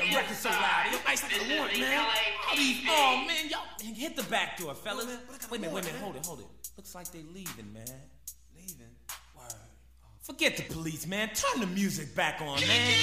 the record so loud? Yo, ice like a warrant, man. Oh, man, y'all hit the back door, fellas. Wait a minute, hold it. Looks like they leaving, man. Leaving? Word. Forget the police, man. Turn the music back on, man.